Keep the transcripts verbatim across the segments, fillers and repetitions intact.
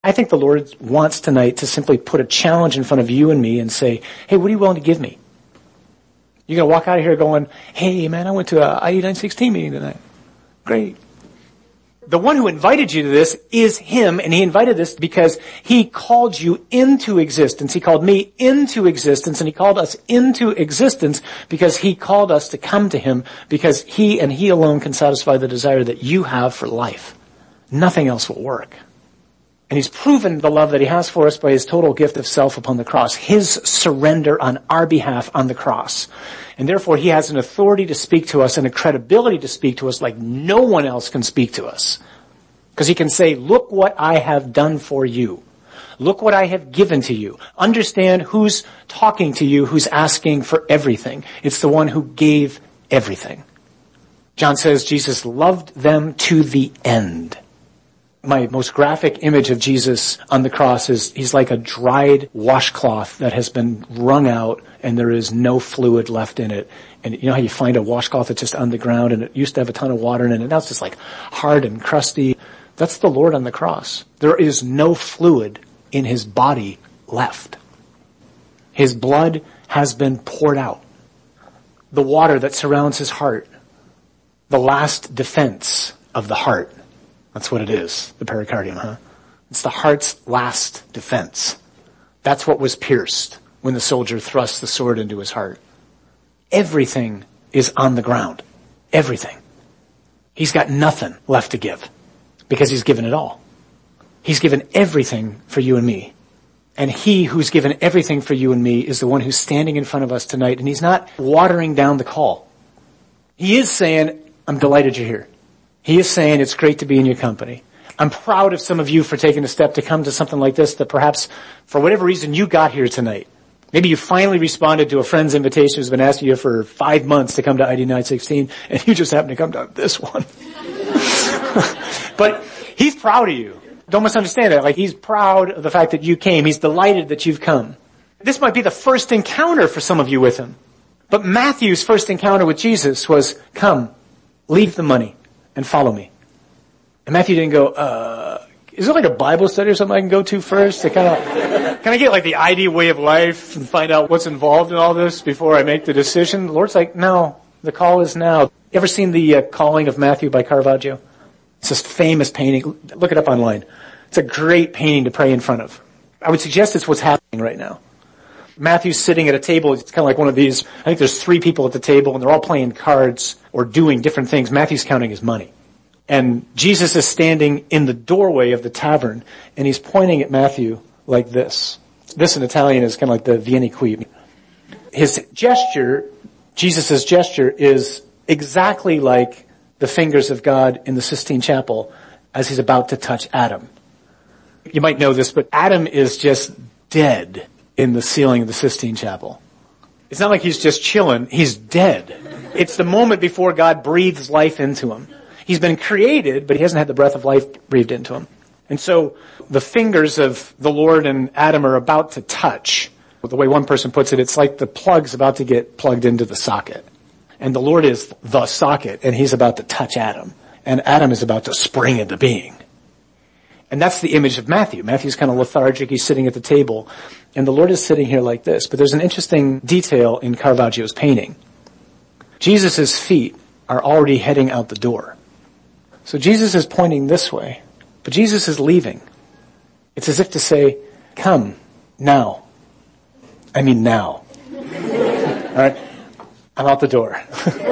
I think the Lord wants tonight to simply put a challenge in front of you and me and say, hey, what are you willing to give me? You're going to walk out of here going, hey, man, I went to a I E nine sixteen meeting tonight. Great. The one who invited you to this is him, and he invited this because he called you into existence. He called me into existence, and he called us into existence because he called us to come to him because he and he alone can satisfy the desire that you have for life. Nothing else will work. And he's proven the love that he has for us by his total gift of self upon the cross, his surrender on our behalf on the cross. And therefore he has an authority to speak to us and a credibility to speak to us like no one else can speak to us. Because he can say, look what I have done for you. Look what I have given to you. Understand who's talking to you, who's asking for everything. It's the one who gave everything. John says Jesus loved them to the end. My most graphic image of Jesus on the cross is he's like a dried washcloth that has been wrung out and there is no fluid left in it. And you know how you find a washcloth that's just on the ground and it used to have a ton of water in it and now it's just like hard and crusty. That's the Lord on the cross. There is no fluid in his body left. His blood has been poured out. The water that surrounds his heart, the last defense of the heart. That's what it is, the pericardium, huh? It's the heart's last defense. That's what was pierced when the soldier thrust the sword into his heart. Everything is on the ground. Everything. He's got nothing left to give because he's given it all. He's given everything for you and me. And he who's given everything for you and me is the one who's standing in front of us tonight, and he's not watering down the call. He is saying, I'm delighted you're here. He is saying it's great to be in your company. I'm proud of some of you for taking a step to come to something like this that perhaps for whatever reason you got here tonight. Maybe you finally responded to a friend's invitation who's been asking you for five months to come to I D nine sixteen and you just happen to come to this one. But he's proud of you. Don't misunderstand that. Like he's proud of the fact that you came. He's delighted that you've come. This might be the first encounter for some of you with him. But Matthew's first encounter with Jesus was, come, leave the money. And follow me. And Matthew didn't go, uh, is there like a Bible study or something I can go to first to kind of, can I get like the ideal way of life and find out what's involved in all this before I make the decision? The Lord's like, no, the call is now. You ever seen the uh, Calling of Matthew by Caravaggio? It's this famous painting. Look it up online. It's a great painting to pray in front of. I would suggest it's what's happening right now. Matthew's sitting at a table. It's kind of like one of these, I think there's three people at the table and they're all playing cards or doing different things. Matthew's counting his money. And Jesus is standing in the doorway of the tavern and he's pointing at Matthew like this. This in Italian is kind of like the Vieni qui. His gesture, Jesus' gesture is exactly like the fingers of God in the Sistine Chapel as he's about to touch Adam. You might know this, but Adam is just dead in the ceiling of the Sistine Chapel. It's not like he's just chilling. He's dead. It's the moment before God breathes life into him. He's been created, but he hasn't had the breath of life breathed into him. And so the fingers of the Lord and Adam are about to touch. The way one person puts it, it's like the plug's about to get plugged into the socket. And the Lord is the socket, and he's about to touch Adam. And Adam is about to spring into being. And that's the image of Matthew. Matthew's kind of lethargic. He's sitting at the table. And the Lord is sitting here like this. But there's an interesting detail in Caravaggio's painting. Jesus' feet are already heading out the door. So Jesus is pointing this way. But Jesus is leaving. It's as if to say, come now. I mean now. All right? I'm out the door.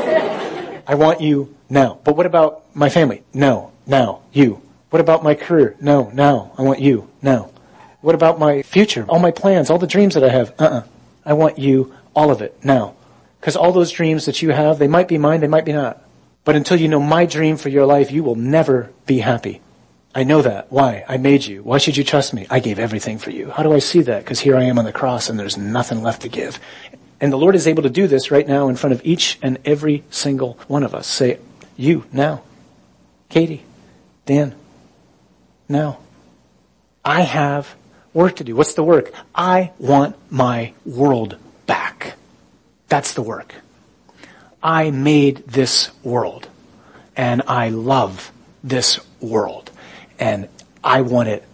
I want you now. But what about my family? No. Now. You. What about my career? No, now. I want you, now. What about my future? All my plans, all the dreams that I have? Uh-uh. I want you, all of it, now. Because all those dreams that you have, they might be mine, they might be not. But until you know my dream for your life, you will never be happy. I know that. Why? I made you. Why should you trust me? I gave everything for you. How do I see that? Because here I am on the cross and there's nothing left to give. And the Lord is able to do this right now in front of each and every single one of us. Say, you, now. Katie, Dan, now. I have work to do. What's the work? I want my world back. That's the work. I made this world, and I love this world, and I want it